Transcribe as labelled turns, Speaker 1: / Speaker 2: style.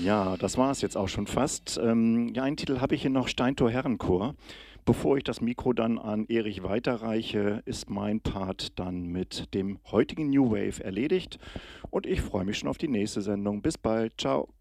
Speaker 1: Ja, das war es jetzt auch schon fast. Ja, einen Titel habe ich hier noch, Steintor Herrenchor. Bevor ich das Mikro dann an Erich weiterreiche, ist mein Part dann mit dem heutigen New Wave erledigt und ich freue mich schon auf die nächste Sendung. Bis bald, ciao.